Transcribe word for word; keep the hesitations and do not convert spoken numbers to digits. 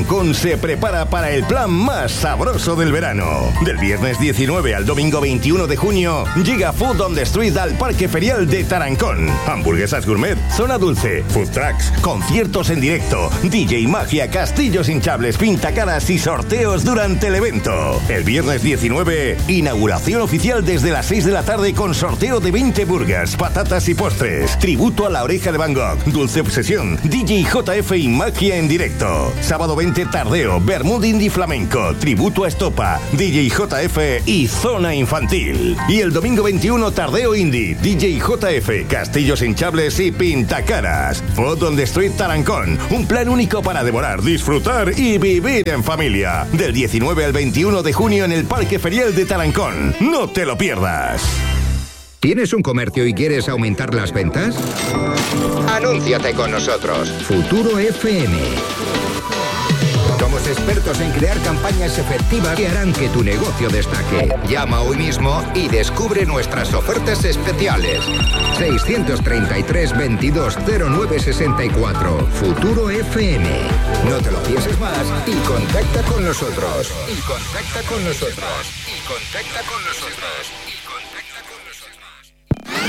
Tarancón se prepara para el plan más sabroso del verano. Del viernes diecinueve al domingo veintiuno de junio, llega Food on the Street al Parque Ferial de Tarancón. Hamburguesas gourmet, zona dulce, food trucks, conciertos en directo, D J magia, castillos hinchables, pintacaras y sorteos durante el evento. El viernes diecinueve, inauguración oficial desde las seis de la tarde con sorteo de veinte burgers, patatas y postres. Tributo a La Oreja de Van Gogh, Dulce Obsesión, D J J F y magia en directo. Sábado veinte, tardeo, Bermud Indie Flamenco, tributo a Estopa, D J J F y zona infantil. Y el domingo veintiuno, tardeo indie, D J J F, castillos hinchables y pintacaras. Food on the Street Tarancón, un plan único para devorar, disfrutar y vivir en familia. Del diecinueve al veintiuno de junio en el Parque Ferial de Tarancón. No te lo pierdas. ¿Tienes un comercio y quieres aumentar las ventas? Anúnciate con nosotros. Futuro F M. Somos expertos en crear campañas efectivas que harán que tu negocio destaque. Llama hoy mismo y descubre nuestras ofertas especiales. seiscientos treinta y tres, veintidós, cero nueve sesenta y cuatro. Futuro F M. No te lo pienses más y contacta con nosotros. Y contacta con nosotros. Y contacta con nosotros.